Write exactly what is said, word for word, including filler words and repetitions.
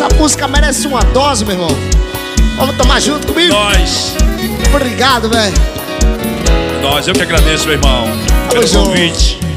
Essa música merece uma dose, meu irmão. Vamos tomar junto comigo? Nós. Obrigado, velho. Nós, eu que agradeço, meu irmão, pelo convite.